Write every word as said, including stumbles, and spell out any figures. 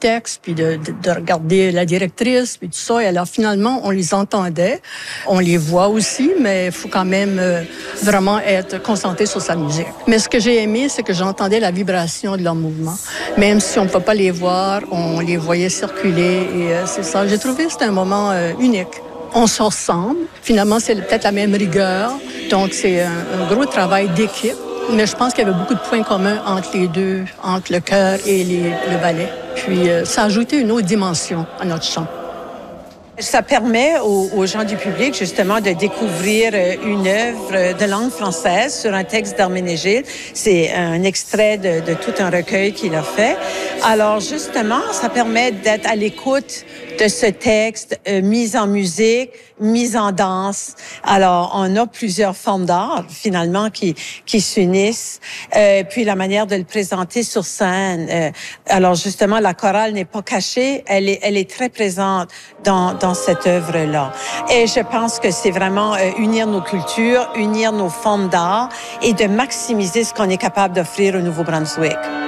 texte, puis de, de, de regarder la directrice, puis tout ça. Et alors, finalement, on les entendait. On les voit aussi, mais il faut quand même euh, vraiment être concentré sur sa musique. Mais ce que j'ai aimé, c'est que j'entendais la vibration de leur mouvement. Même si on ne peut pas les voir, on les voyait circuler. Et euh, c'est ça. J'ai trouvé que c'était un moment euh, unique. On se ressemble. Finalement, c'est peut-être la même rigueur. Donc, c'est un, un gros travail d'équipe. Mais je pense qu'il y avait beaucoup de points communs entre les deux, entre le chœur et les, le ballet. Puis, euh, ça a ajouté une autre dimension à notre chant. Ça permet aux, aux gens du public, justement, de découvrir une œuvre de langue française sur un texte d'Herménégilde. C'est un extrait de, de tout un recueil qu'il a fait. Alors, justement, ça permet d'être à l'écoute de ce texte euh, mis en musique, mis en danse. Alors, on a plusieurs formes d'art, finalement, qui, qui s'unissent. Euh, puis, la manière de le présenter sur scène. Euh, alors, justement, la chorale n'est pas cachée. Elle est, elle est très présente dans, dans cette œuvre-là. Et je pense que c'est vraiment euh, unir nos cultures, unir nos formes d'art et de maximiser ce qu'on est capable d'offrir au Nouveau-Brunswick.